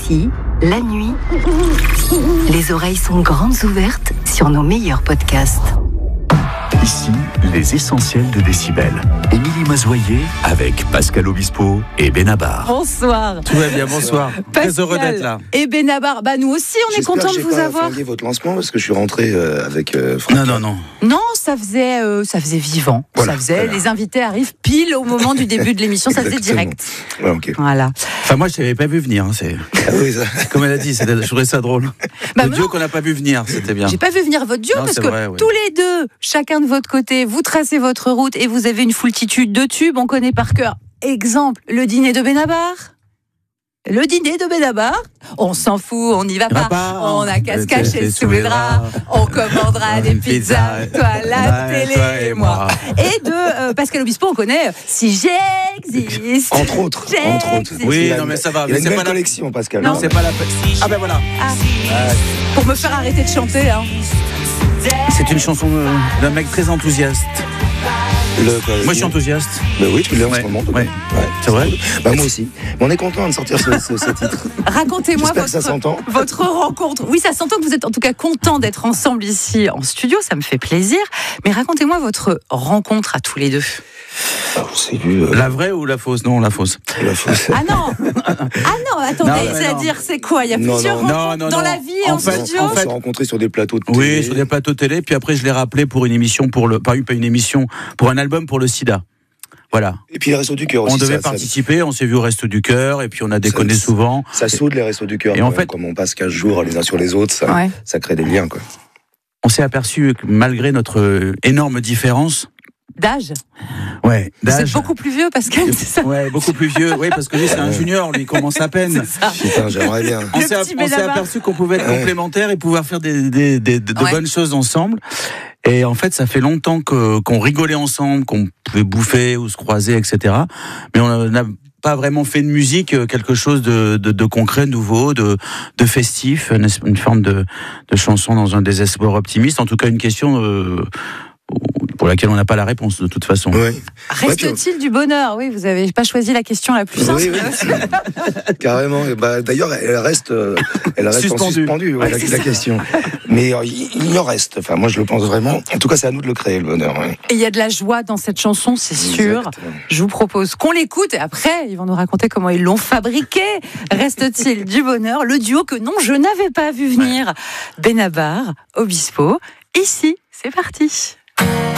Ici, la nuit, les oreilles sont grandes ouvertes sur nos meilleurs podcasts. Ici, les essentiels de Décibel. Émilie Mazoyer avec Pascal Obispo et Benabar. Bonsoir. Tout va bien, bonsoir. Pascal Très heureux d'être là. Et Benabar, nous aussi on est content de vous avoir. J'espère votre lancement parce que je suis rentré avec Non. Non, ça faisait vivant. Voilà, ça faisait, très bien. les invités arrivent pile au moment du début de l'émission, ça faisait direct. Ouais, ok. Voilà. Enfin, moi, je t'avais pas vu venir. C'est... Ah oui, ça. Comme elle a dit, je trouvais ça drôle. Bah, Le duo non. qu'on n'a pas vu venir, c'était bien. J'ai pas vu venir votre duo Non, parce c'est que vrai, ouais. tous les deux, chacun de votre côté, vous tracez votre route et vous avez une foultitude de tubes. On connaît par cœur. Exemple, le dîner de Benabar. Le dîner de Benabar, on s'en fout, on n'y va pas. On a qu'à se cacher sous les draps. On commandera des pizzas, toi, la télé et moi. Et de Pascal Obispo, on connaît Si j'existe. Entre autres. Oui, Il a non, une- mais ça va. Il a Mais une c'est belle pas la... collection, Pascal. Non, C'est pas la... Ah ben voilà. Pour me faire arrêter de chanter. Hein. C'est une chanson d'un mec très enthousiaste. Moi, je suis enthousiaste. Bah oui, tu l'es en Ouais, ce moment. ouais. C'est vrai. Bah moi aussi. Mais on est content de sortir ce titre. Racontez-moi J'espère que ça s'entend. votre rencontre. Oui, ça s'entend que vous êtes en tout cas content d'être ensemble ici en studio, ça me fait plaisir. Mais racontez-moi votre rencontre à tous les deux. On s'est vu. La vraie ou la fausse? Non, la fausse. La fausse. Ah non, attendez, Non, mais c'est-à-dire c'est quoi? Il y a Non, plusieurs non, rencontres non, dans non. la vie et en fait, studio. On s'est rencontrés sur des plateaux de télé. Oui, sur des plateaux télé. Puis après, je l'ai rappelé pour une émission pas une émission, pour un album pour le SIDA. Voilà. Et puis les Restos du Cœur aussi. On devait ça- participer, on s'est vu au Resto du Cœur, et puis on a déconné Ça- souvent. Ça soude les Restos du Cœur. Et en quand même, fait- comme on passe 15 jours les uns sur les autres, Ouais. ça crée des liens, quoi. On s'est aperçu que malgré notre énorme différence, D'âge. ouais, Vous êtes d'âge, beaucoup plus vieux, Pascal, c'est ça? ouais, beaucoup plus vieux, oui, parce que lui c'est un junior, lui il commence à peine. Putain, j'aimerais bien. On Le s'est petit on s'est Benabar. aperçu qu'on pouvait être Ouais. complémentaires et pouvoir faire de Ouais. bonnes choses ensemble. Et en fait, ça fait longtemps qu'on rigolait ensemble, qu'on pouvait bouffer ou se croiser, etc. Mais on n'a pas vraiment fait de musique quelque chose de concret, nouveau, de festif, une forme de chanson dans un désespoir optimiste. En tout cas, une question pour laquelle on n'a pas la réponse de toute façon. Ouais. Reste-t-il du bonheur? Oui, vous n'avez pas choisi la question la plus simple. Oui, carrément. Et bah, d'ailleurs, elle reste suspendue, Ouais, la question. Mais il en reste. Enfin, moi, je le pense vraiment. En tout cas, c'est à nous de le créer, le bonheur. Ouais. Et il y a de la joie dans cette chanson, c'est sûr. Exactement. Je vous propose qu'on l'écoute et après, ils vont nous raconter comment ils l'ont fabriqué. Reste-t-il du bonheur? Le duo que non, je n'avais pas vu venir. Benabar, Obispo. Ici, c'est parti.